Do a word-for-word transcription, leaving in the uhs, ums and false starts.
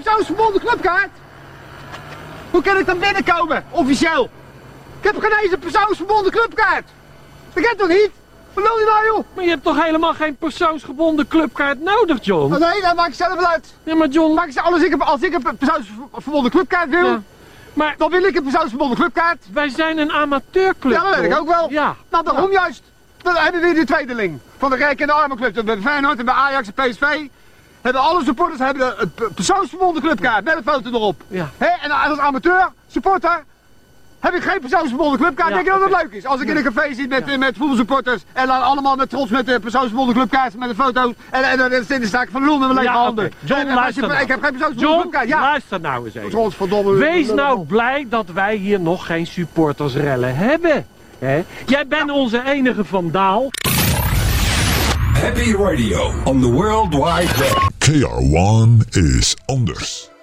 persoonsverbonden clubkaart? Hoe kan ik dan binnenkomen, officieel? Ik heb geen eens een persoonsverbonden clubkaart. Dat kan toch niet? Wat wil je nou, joh? Maar je hebt toch helemaal geen persoonsgebonden clubkaart nodig, John? Oh, nee, dat maak ik zelf wel uit. Ja, maar John... Maak ik, als, ik, als ik een persoonsverbonden clubkaart wil, ja. maar... dan wil ik een persoonsverbonden clubkaart. Wij zijn een amateurclub. Ja, dat weet ik ook wel. Ja. Nou, daarom ja. juist. Dan hebben we weer de tweedeling van de rijke en de arme clubs. Bij Feyenoord en bij Ajax en P S V hebben alle supporters hebben een persoonsverbonden clubkaart met een foto erop. Ja. He? En als amateur, supporter, heb ik geen persoonsverbonden clubkaart. Ja, denk je dat het leuk is? Als ik ja. in een café zit met, ja. met voetbalsupporters en dan allemaal met trots met de persoonsverbonden clubkaart met een foto en, en, en, en dan sta ik van lul met mijn lege ja, handen. Okay. John, en, luister je, nou. Ik heb geen persoonsverbonden clubkaart. Ja. luister nou eens even. Godverdomme. Wees nou blij dat wij hier nog geen supportersrellen hebben. He? Jij bent onze enige vandaal. Happy Radio on the World Wide Web. K R one is anders.